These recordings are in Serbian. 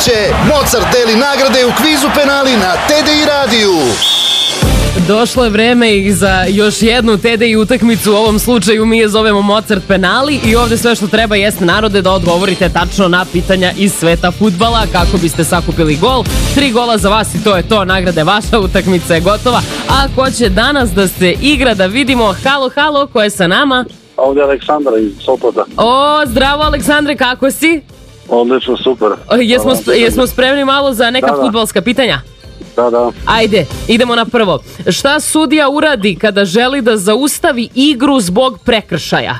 će Mozart deli nagrade u kvizu penali na TDI radiju. Došlo je vreme i za još jednu TDI utakmicu, u ovom slučaju mi je zovemo Mozart penali i ovde sve što treba jeste, narode, da odgovorite tačno na pitanja iz sveta fudbala kako biste sakupili gol. 3 gola za vas i to je to, nagrada je vaša, utakmica je gotova. A ko će danas da se igra, da vidimo? Halo, halo, ko je sa nama? Ovdje je Aleksandar iz Sopota. O, zdravo Aleksandre, kako si? Odlično, super. Jesmo spremni malo za neka fudbalska pitanja? Da. Ajde, idemo na prvo. Šta sudija uradi kada želi da zaustavi igru zbog prekršaja?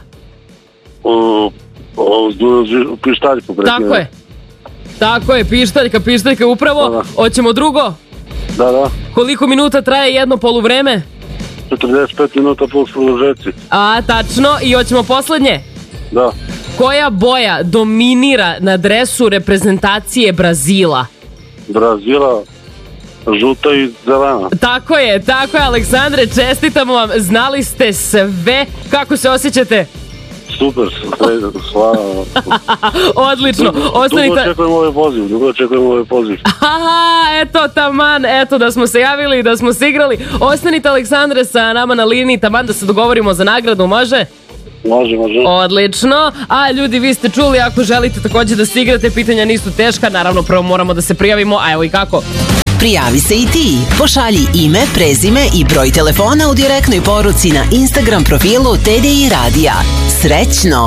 Pištaljku. Tako je, pištaljka upravo. Hoćemo drugo? Da. Koliko minuta traje jedno poluvreme? 45 minuta plus produžeci. A, tačno. I hoćemo poslednje? Da. Koja boja dominira na dresu reprezentacije Brazila? Brazila, žuta i zelena. Tako je, Aleksandre, čestitamo vam, znali ste sve. Kako se osjećate? Super, hvala. Odlično. Dugo očekujem ovaj poziv. Aha, eto taman, eto da smo se javili, da smo se igrali. Ostanite, Aleksandre, sa nama na liniji, taman da se dogovorimo za nagradu, može? Može. Odlično. A ljudi, vi ste čuli, ako želite takođe da se igrate, pitanja nisu teška, naravno prvo moramo da se prijavimo, a evo i kako. Prijavi se i ti. Pošalji ime, prezime i broj telefona u direktnoj poruci na Instagram profilu TDI Radija. Srećno!